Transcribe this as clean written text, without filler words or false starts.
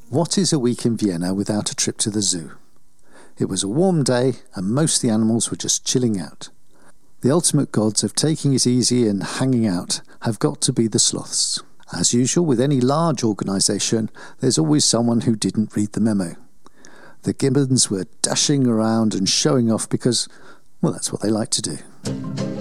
What is a week in Vienna without a trip to the zoo? It was a warm day and most of the animals were just chilling out. The ultimate gods of taking it easy and hanging out have got to be the sloths. As usual with any large organisation, there's always someone who didn't read the memo. The gibbons were dashing around and showing off because, well, that's what they like to do.